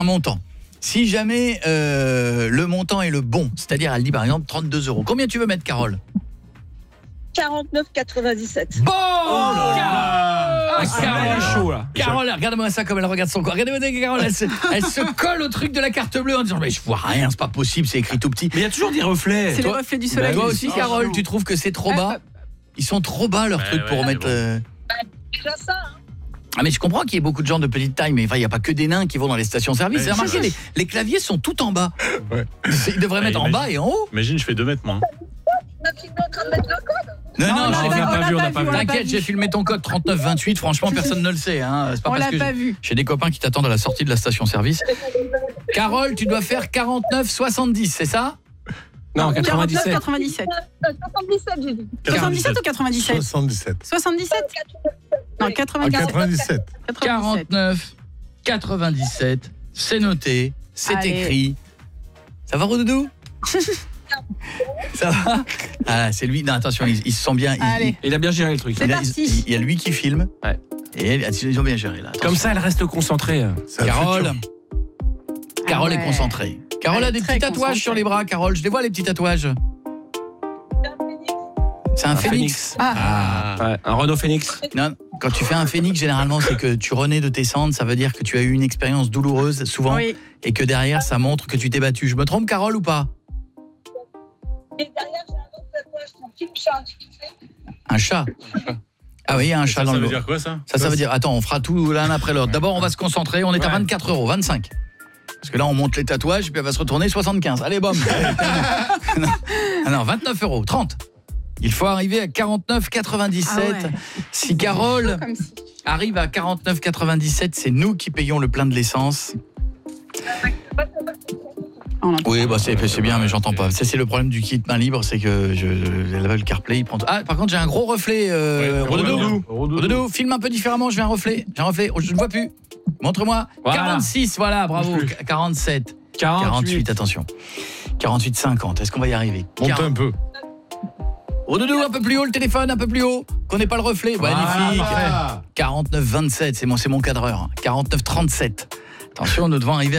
un montant. Si jamais le montant est le bon, c'est-à-dire elle dit par exemple 32 €. Combien tu veux mettre, Carole? 49,97. Bon, Carole est chaud là. Carole, regarde-moi ça comme elle regarde son corps. Regardez-moi Carole, elle se colle au truc de la carte bleue en disant mais je vois rien, c'est pas possible, c'est écrit tout petit. Mais il y a toujours des reflets. C'est le reflet du soleil. Toi aussi, Carole, tu trouves que c'est trop bas? Ils sont trop bas leurs trucs pour mettre. Déjà ça, hein. Ah mais je comprends qu'il y ait beaucoup de gens de petite taille, mais il n'y a pas que des nains qui vont dans les stations-service. Vous avez remarqué, les claviers sont tout en bas. Ouais. Ils devraient mettre en bas et en haut. Imagine, je fais 2 mètres, moi. On a fini en train de mettre le code. Non, on je l'ai l'a fait. pas vu. T'inquiète, j'ai filmé ton code 3928. Franchement, personne ne le sait. Hein. C'est pas On parce l'a que pas vu. j'ai des copains qui t'attendent à la sortie de la station-service. Carole, tu dois faire 49,70, c'est ça? Non, 97. 97. 77, j'ai dit. 77 ou 97? 77. 77? Non, 97. 97. 49,97. C'est noté, c'est Allez. écrit. Ça va, Rodoudou? Ça va? Ah, c'est lui. Non, attention, il se sent bien. Allez. Il a bien géré le truc. C'est parti. Il y a lui qui filme. Ouais. Et ils ont bien géré là. Attention. Comme ça, elle reste concentrée. C'est le Carole. futur. Carole Ah est ouais. concentrée. Carole Elle a est des très petits tatouages concentrée. sur les bras, Carole. Je les vois, les petits tatouages. C'est un phénix. Ah, Ouais, un Renault Phoenix. Non, quand tu fais un phénix, généralement, c'est que tu renais de tes cendres. Ça veut dire que tu as eu une expérience douloureuse, souvent, oui. et que derrière, ça montre que tu t'es battu. Je me trompe, Carole, ou pas? Et derrière, j'ai un autre tatouage, c'est un film chat. Un chat. Ah oui, il y a un chat Ça dans veut le... dire quoi, ça? Ça veut dire... Attends, on fera tout l'un après l'autre. D'abord, on va se concentrer. On est à 24 €, 25. Parce que là, on monte les tatouages, puis elle va se retourner 75. Allez, bom. Non, 29 €, 30. Il faut arriver à 49,97. Ah ouais. Si Carole Comme si. arrive à 49,97, c'est nous qui payons le plein de l'essence. On l'entend. Oui, bah c'est bien, mais j'entends pas. Ça, c'est le problème du kit main libre, c'est que le CarPlay, il prend... Ah, par contre, j'ai un gros reflet. Rodoudou, filme un peu différemment, j'ai un reflet. Je ne vois plus. Montre-moi. Voilà. 46, voilà, bravo. Bouge plus. 47. 48. Attention. 48, 50. Est-ce qu'on va y arriver? Monte un peu. Rodoudou, un peu plus haut le téléphone, un peu plus haut. Qu'on n'ait pas le reflet. Magnifique. 49, 27, c'est mon cadreur. 49, 37. Attention, nous devons arriver à